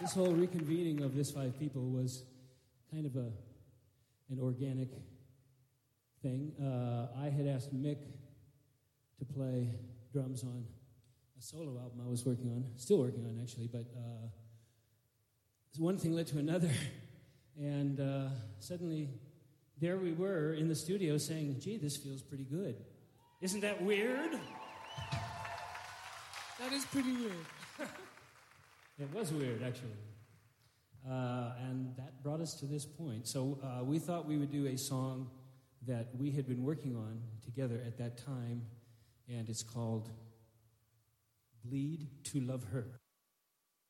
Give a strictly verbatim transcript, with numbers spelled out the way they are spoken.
this whole reconvening of this five people was kind of a an organic thing. Uh, I had asked Mick to play drums on a solo album I was working on, still working on actually, but uh, one thing led to another, and uh, suddenly there we were in the studio saying, gee, this feels pretty good. Isn't that weird? That is pretty weird. It was weird, actually. Uh, and that brought us to this point. So uh, we thought we would do a song that we had been working on together at that time, and it's called Bleed to Love Her.